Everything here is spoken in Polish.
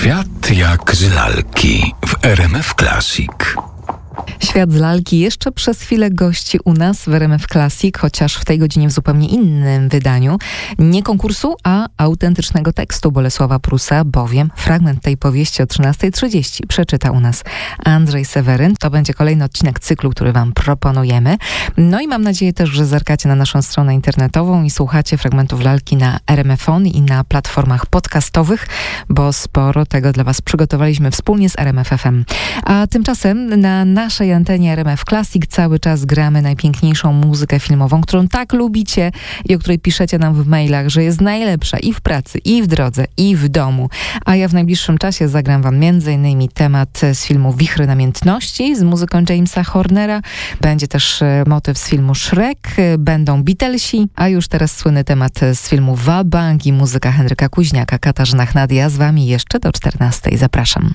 Świat jak z lalki w RMF Classic. Świat z lalki jeszcze przez chwilę gości u nas w RMF Classic, chociaż w tej godzinie w zupełnie innym wydaniu. Nie konkursu, a autentycznego tekstu Bolesława Prusa, bowiem fragment tej powieści o 13:30 przeczyta u nas Andrzej Seweryn. To będzie kolejny odcinek cyklu, który wam proponujemy. No i mam nadzieję też, że zerkacie na naszą stronę internetową i słuchacie fragmentów lalki na RMFon i na platformach podcastowych, bo sporo tego dla was przygotowaliśmy wspólnie z RMF FM. A tymczasem na naszej antenie RMF Classic cały czas gramy najpiękniejszą muzykę filmową, którą tak lubicie i o której piszecie nam w mailach, że jest najlepsza i w pracy, i w drodze, i w domu. A ja w najbliższym czasie zagram wam m.in. temat z filmu Wichry Namiętności z muzyką Jamesa Hornera. Będzie też motyw z filmu Shrek, będą Beatlesi, a już teraz słynny temat z filmu Wabank i muzyka Henryka Kuźniaka. Katarzyna Chnadia z wami jeszcze do 14:00. Zapraszam.